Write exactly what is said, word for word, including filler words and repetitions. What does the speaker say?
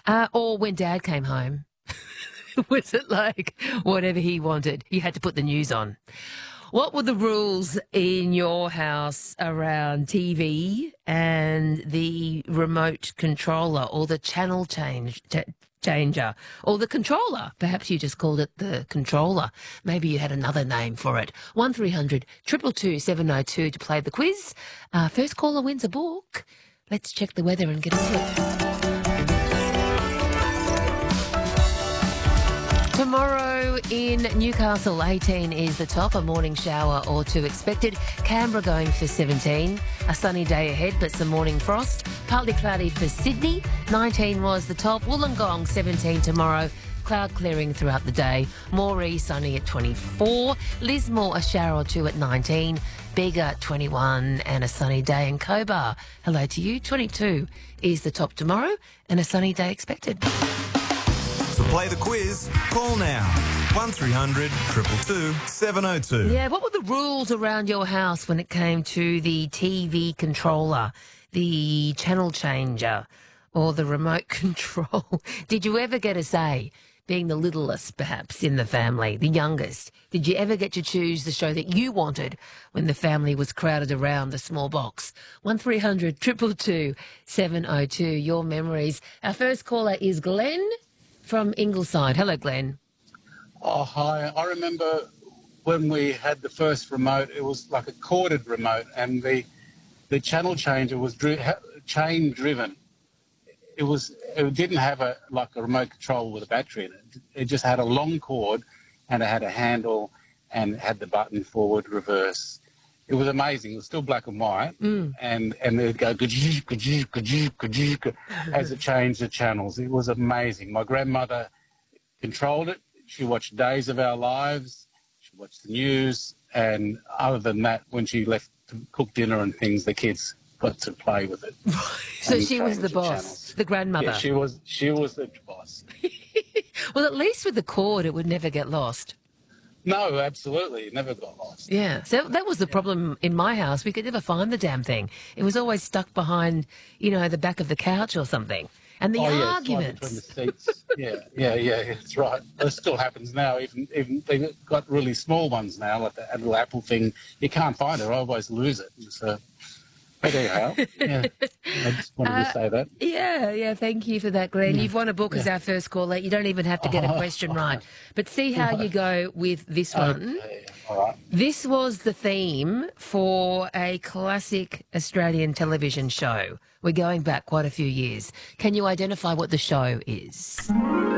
Uh, or when Dad came home. Was it like whatever he wanted? You had to put the news on. What were the rules in your house around T V and the remote controller or the channel change ch- changer or the controller? Perhaps you just called it the controller. Maybe you had another name for it. one three hundred two two two seven oh two to play the quiz. Uh, first caller wins a book. Let's check the weather and get into it. Tomorrow in Newcastle, eighteen is the top, a morning shower or two expected. Canberra going for seventeen, a sunny day ahead but some morning frost. Partly cloudy for Sydney, nineteen was the top. Wollongong, seventeen tomorrow. Cloud clearing throughout the day. Moree, sunny at twenty-four. Lismore, a shower or two at nineteen. Bega, twenty-one, and a sunny day in Cobar. Hello to you. twenty-two is the top tomorrow and a sunny day expected. To play the quiz, call now. one three hundred two two two seven oh two. Yeah, what were the rules around your house when it came to the T V controller, the channel changer, or the remote control? Did you ever get a say, being the littlest perhaps in the family, the youngest? Did you ever get to choose the show that you wanted when the family was crowded around the small box? one three hundred two two two seven oh two, your memories. Our first caller is Glenn from Ingleside. Hello, Glenn. Oh, hi. I remember when we had the first remote, it was like a corded remote, and the the channel changer was dri- chain driven. It was it didn't have a like a remote control with a battery in it. It just had a long cord, and it had a handle, and it had the button forward, reverse. It was amazing. It was still black and white, mm. and and it'd go ka-jig, ka-jig, ka-jig, ka-jig, as it changed the channels. It was amazing. My grandmother controlled it. She watched Days of Our Lives. She watched the news, and other than that, when she left to cook dinner and things, the kids got to play with it. So she was the boss, channels. The grandmother. Yeah, she was. She was the boss. Well, at least with the cord, it would never get lost. No, absolutely. It never got lost. Yeah. So that was the problem in my house. We could never find the damn thing. It was always stuck behind, you know, the back of the couch or something. And the oh, yeah, arguments. It's right between the seats. yeah, yeah, yeah, it's right. That still happens now. Even even they've got really small ones now, like that little Apple thing. You can't find it. I always lose it. So, but anyhow, yeah, I just wanted uh, to say that. Yeah, yeah, thank you for that, Glenn. Yeah. You've won a book yeah. as our first caller. You don't even have to get a question oh, right. But see how you go with this one. Okay. All right. This was the theme for a classic Australian television show. We're going back quite a few years. Can you identify what the show is?